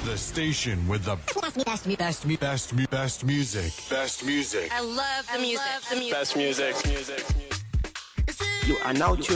The station with the best music. Best music. I love the music. Best music. You are now tuned